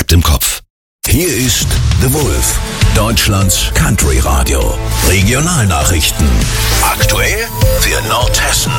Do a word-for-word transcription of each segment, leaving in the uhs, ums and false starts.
direkt im Kopf. Hier ist The Wolf, Deutschlands Country Radio. Regionalnachrichten. Aktuell für Nordhessen.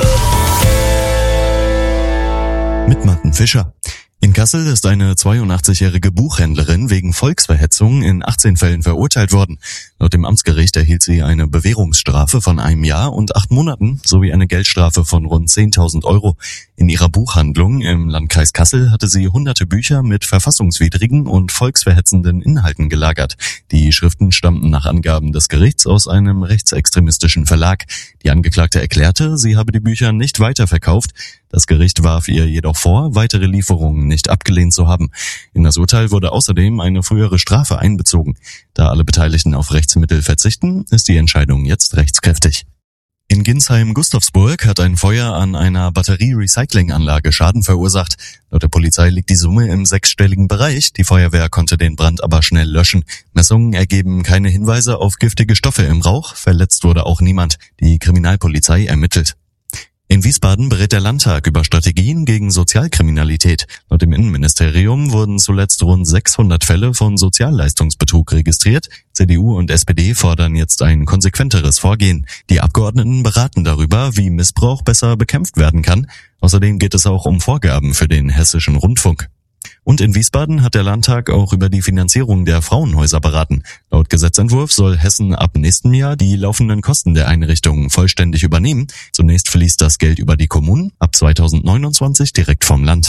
Mit Martin Fischer. In Kassel ist eine zweiundachtzigjährige Buchhändlerin wegen Volksverhetzung in achtzehn Fällen verurteilt worden. Laut dem Amtsgericht erhielt sie eine Bewährungsstrafe von einem Jahr und acht Monaten sowie eine Geldstrafe von rund zehntausend Euro. In ihrer Buchhandlung im Landkreis Kassel hatte sie hunderte Bücher mit verfassungswidrigen und volksverhetzenden Inhalten gelagert. Die Schriften stammten nach Angaben des Gerichts aus einem rechtsextremistischen Verlag. Die Angeklagte erklärte, sie habe die Bücher nicht weiterverkauft. Das Gericht warf ihr jedoch vor, weitere Lieferungen nicht abgelehnt zu haben. In das Urteil wurde außerdem eine frühere Strafe einbezogen. Da alle Beteiligten auf Rechtsmittel verzichten, ist die Entscheidung jetzt rechtskräftig. In Ginsheim-Gustavsburg hat ein Feuer an einer Batterie-Recycling-Anlage Schaden verursacht. Laut der Polizei liegt die Summe im sechsstelligen Bereich. Die Feuerwehr konnte den Brand aber schnell löschen. Messungen ergeben keine Hinweise auf giftige Stoffe im Rauch. Verletzt wurde auch niemand. Die Kriminalpolizei ermittelt. In Wiesbaden berät der Landtag über Strategien gegen Sozialkriminalität. Laut dem Innenministerium wurden zuletzt rund sechshundert Fälle von Sozialleistungsbetrug registriert. C D U und S P D fordern jetzt ein konsequenteres Vorgehen. Die Abgeordneten beraten darüber, wie Missbrauch besser bekämpft werden kann. Außerdem geht es auch um Vorgaben für den Hessischen Rundfunk. Und in Wiesbaden hat der Landtag auch über die Finanzierung der Frauenhäuser beraten. Laut Gesetzentwurf soll Hessen ab nächstem Jahr die laufenden Kosten der Einrichtungen vollständig übernehmen. Zunächst fließt das Geld über die Kommunen, ab zweitausendneunundzwanzig direkt vom Land.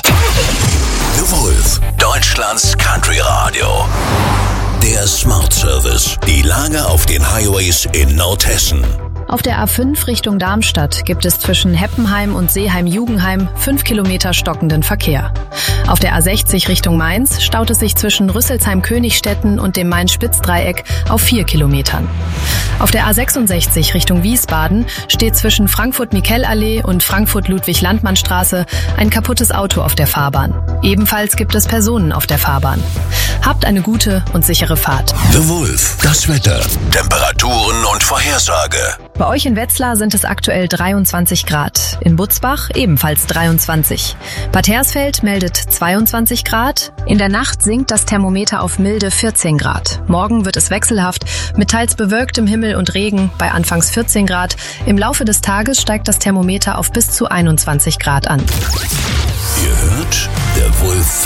The Wolf, Deutschlands Country Radio. Der Smart Service. Die Lage auf den Highways in Nordhessen. Auf der A fünf Richtung Darmstadt gibt es zwischen Heppenheim und Seeheim-Jugenheim fünf Kilometer stockenden Verkehr. Auf der A sechzig Richtung Mainz staut es sich zwischen Rüsselsheim-Königstetten und dem Main-Spitz-Dreieck auf vier Kilometern. Auf der A sechsundsechzig Richtung Wiesbaden steht zwischen Frankfurt-Mikel-Allee und Frankfurt-Ludwig-Landmann-Straße ein kaputtes Auto auf der Fahrbahn. Ebenfalls gibt es Personen auf der Fahrbahn. Habt eine gute und sichere Fahrt. The Wolf, das Wetter, Temperaturen und Vorhersage. Bei euch in Wetzlar sind es aktuell dreiundzwanzig Grad. In Butzbach ebenfalls dreiundzwanzig. Bad Hersfeld meldet zweiundzwanzig Grad. In der Nacht sinkt das Thermometer auf milde vierzehn Grad. Morgen wird es wechselhaft mit teils bewölktem Himmel und Regen bei anfangs vierzehn Grad. Im Laufe des Tages steigt das Thermometer auf bis zu einundzwanzig Grad an. Ihr hört der Wolf